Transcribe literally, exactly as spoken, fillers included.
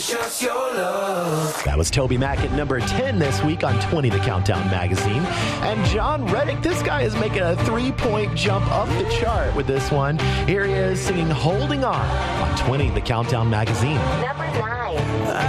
Just your love. That was Toby Mac at number ten this week on twenty The Countdown magazine. And John Reddick, this guy is making a three-point jump up the chart with this one. Here he is singing Holding On on twenty The Countdown magazine. Number nine.